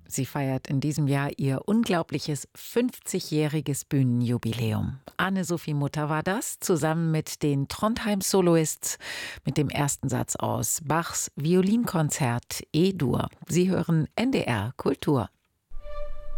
Sie feiert in diesem Jahr ihr unglaubliches 50-jähriges Bühnenjubiläum. Anne-Sophie Mutter war das, zusammen mit den Trondheim Soloists, mit dem ersten Satz aus Bachs Violinkonzert E-Dur. Sie hören NDR Kultur.